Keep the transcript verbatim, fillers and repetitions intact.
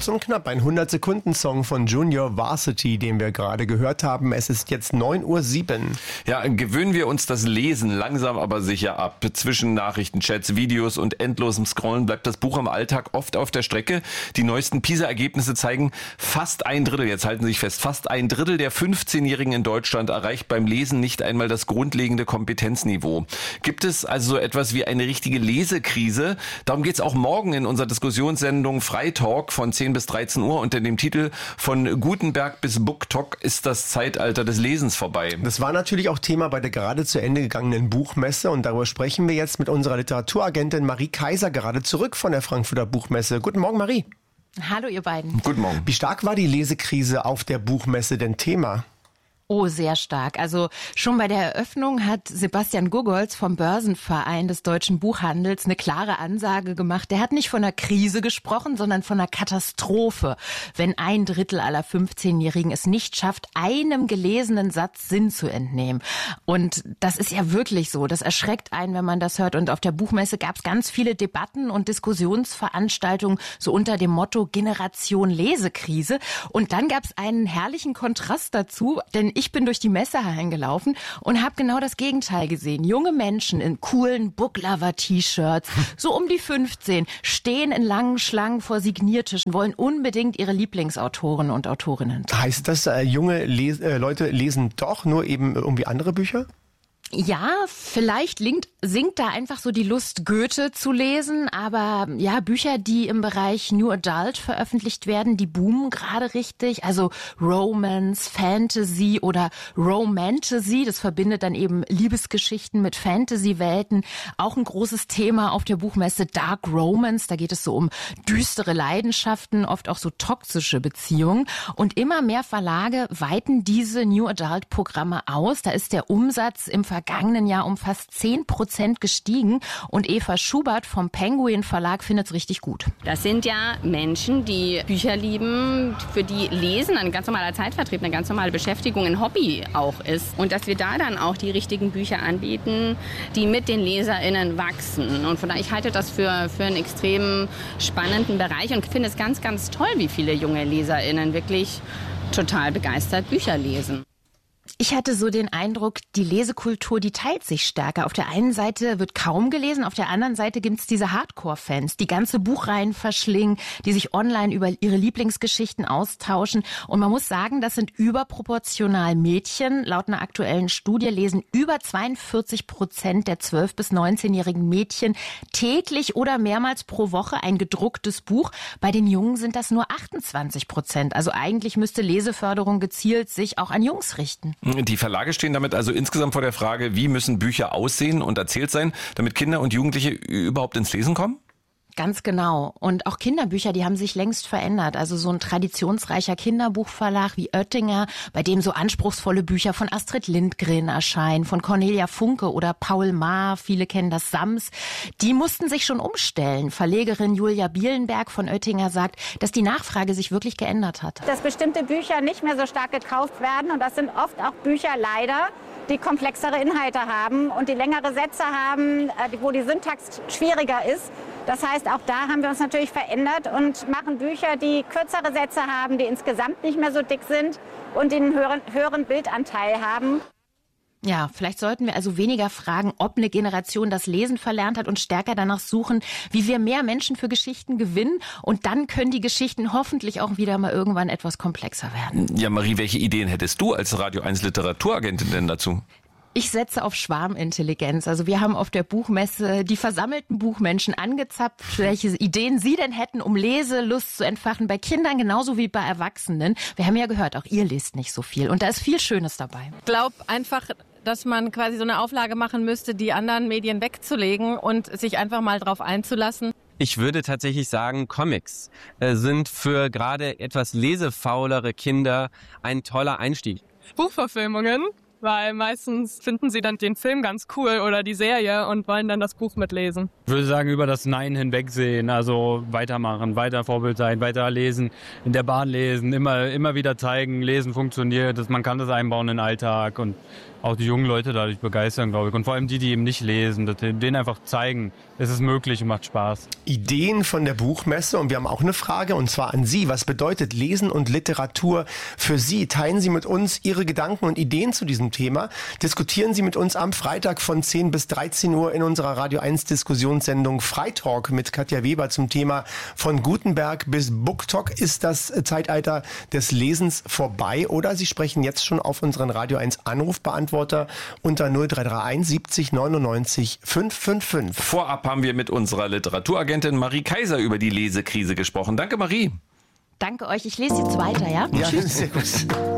Kurz und knapp, ein hundert-Sekunden-Song von Junior Varsity, den wir gerade gehört haben. Es ist jetzt neun Uhr sieben. Ja, gewöhnen wir uns das Lesen langsam aber sicher ab. Zwischen Nachrichtenchats, Videos und endlosem Scrollen bleibt das Buch im Alltag oft auf der Strecke. Die neuesten PISA-Ergebnisse zeigen, fast ein Drittel, jetzt halten Sie sich fest, fast ein Drittel der fünfzehnjährigen in Deutschland erreicht beim Lesen nicht einmal das grundlegende Kompetenzniveau. Gibt es also so etwas wie eine richtige Lesekrise? Darum geht es auch morgen in unserer Diskussionssendung Freitalk von zehn bis dreizehn Uhr unter dem Titel Von Gutenberg bis BookTok ist das Zeitalter des Lesens vorbei. Das war natürlich auch Thema bei der gerade zu Ende gegangenen Buchmesse und darüber sprechen wir jetzt mit unserer Literaturagentin Marie Kaiser, gerade zurück von der Frankfurter Buchmesse. Guten Morgen, Marie. Hallo, ihr beiden. Guten Morgen. Wie stark war die Lesekrise auf der Buchmesse denn Thema? Oh, sehr stark. Also schon bei der Eröffnung hat Sebastian Gugolz vom Börsenverein des deutschen Buchhandels eine klare Ansage gemacht. Der hat nicht von einer Krise gesprochen, sondern von einer Katastrophe, wenn ein Drittel aller fünfzehnjährigen es nicht schafft, einem gelesenen Satz Sinn zu entnehmen. Und das ist ja wirklich so. Das erschreckt einen, wenn man das hört. Und auf der Buchmesse gab es ganz viele Debatten und Diskussionsveranstaltungen so unter dem Motto Generation Lesekrise. Und dann gab es einen herrlichen Kontrast dazu, denn ich bin durch die Messehallen gelaufen und habe genau das Gegenteil gesehen. Junge Menschen in coolen Booklover-T-Shirts, so um die fünfzehn, stehen in langen Schlangen vor Signiertischen, wollen unbedingt ihre Lieblingsautoren und Autorinnen. Heißt das, äh, junge Les- äh, Leute lesen doch nur eben irgendwie andere Bücher? Ja, vielleicht linkt, sinkt da einfach so die Lust, Goethe zu lesen, aber ja, Bücher, die im Bereich New Adult veröffentlicht werden, die boomen gerade richtig, also Romance, Fantasy oder Romantasy, das verbindet dann eben Liebesgeschichten mit Fantasy-Welten, auch ein großes Thema auf der Buchmesse Dark Romance, da geht es so um düstere Leidenschaften, oft auch so toxische Beziehungen und immer mehr Verlage weiten diese New Adult-Programme aus, da ist der Umsatz im vergangenen Jahr um fast zehn Prozent gestiegen und Eva Schubert vom Penguin Verlag findet es richtig gut. Das sind ja Menschen, die Bücher lieben, für die Lesen ein ganz normaler Zeitvertrieb, eine ganz normale Beschäftigung, ein Hobby auch ist. Und dass wir da dann auch die richtigen Bücher anbieten, die mit den LeserInnen wachsen. Und von daher, ich halte das für, für einen extrem spannenden Bereich und finde es ganz, ganz toll, wie viele junge LeserInnen wirklich total begeistert Bücher lesen. Ich hatte so den Eindruck, die Lesekultur, die teilt sich stärker. Auf der einen Seite wird kaum gelesen, auf der anderen Seite gibt es diese Hardcore-Fans, die ganze Buchreihen verschlingen, die sich online über ihre Lieblingsgeschichten austauschen. Und man muss sagen, das sind überproportional Mädchen. Laut einer aktuellen Studie lesen über zweiundvierzig Prozent der zwölf- bis neunzehnjährigen Mädchen täglich oder mehrmals pro Woche ein gedrucktes Buch. Bei den Jungen sind das nur achtundzwanzig Prozent. Also eigentlich müsste Leseförderung gezielt sich auch an Jungs richten. Die Verlage stehen damit also insgesamt vor der Frage, wie müssen Bücher aussehen und erzählt sein, damit Kinder und Jugendliche überhaupt ins Lesen kommen? Ganz genau. Und auch Kinderbücher, die haben sich längst verändert. Also so ein traditionsreicher Kinderbuchverlag wie Oettinger, bei dem so anspruchsvolle Bücher von Astrid Lindgren erscheinen, von Cornelia Funke oder Paul Maar, viele kennen das Sams, die mussten sich schon umstellen. Verlegerin Julia Bielenberg von Oettinger sagt, dass die Nachfrage sich wirklich geändert hat. Dass bestimmte Bücher nicht mehr so stark gekauft werden und das sind oft auch Bücher leider, die komplexere Inhalte haben und die längere Sätze haben, wo die Syntax schwieriger ist. Das heißt, auch da haben wir uns natürlich verändert und machen Bücher, die kürzere Sätze haben, die insgesamt nicht mehr so dick sind und den höheren, höheren Bildanteil haben. Ja, vielleicht sollten wir also weniger fragen, ob eine Generation das Lesen verlernt hat und stärker danach suchen, wie wir mehr Menschen für Geschichten gewinnen. Und dann können die Geschichten hoffentlich auch wieder mal irgendwann etwas komplexer werden. Ja, Marie, welche Ideen hättest du als Radio eins Literaturagentin denn dazu? Ich setze auf Schwarmintelligenz. Also wir haben auf der Buchmesse die versammelten Buchmenschen angezapft, welche Ideen sie denn hätten, um Leselust zu entfachen, bei Kindern genauso wie bei Erwachsenen. Wir haben ja gehört, auch ihr lest nicht so viel und da ist viel Schönes dabei. Ich glaube einfach, dass man quasi so eine Auflage machen müsste, die anderen Medien wegzulegen und sich einfach mal drauf einzulassen. Ich würde tatsächlich sagen, Comics äh, sind für gerade etwas lesefaulere Kinder ein toller Einstieg. Buchverfilmungen, weil meistens finden sie dann den Film ganz cool oder die Serie und wollen dann das Buch mitlesen. Ich würde sagen, über das Nein hinwegsehen, also weitermachen, weiter Vorbild sein, weiter lesen, in der Bahn lesen, immer, immer wieder zeigen, Lesen funktioniert, dass man kann das einbauen in den Alltag und auch die jungen Leute dadurch begeistern, glaube ich. Und vor allem die, die eben nicht lesen, dass denen einfach zeigen, es ist möglich und macht Spaß. Ideen von der Buchmesse und wir haben auch eine Frage und zwar an Sie. Was bedeutet Lesen und Literatur für Sie? Teilen Sie mit uns Ihre Gedanken und Ideen zu diesem Thema. Diskutieren Sie mit uns am Freitag von zehn bis dreizehn Uhr in unserer Radio eins Diskussionssendung Freitalk mit Katja Weber zum Thema von Gutenberg bis BookTok. Ist das Zeitalter des Lesens vorbei oder Sie sprechen jetzt schon auf unseren Radio eins Anrufbeantworter unter null drei drei eins siebzig neunundneunzig fünf fünf fünf. Vorab haben wir mit unserer Literaturagentin Marie Kaiser über die Lesekrise gesprochen. Danke, Marie. Danke euch. Ich lese jetzt weiter, ja? Ja, sehr gut.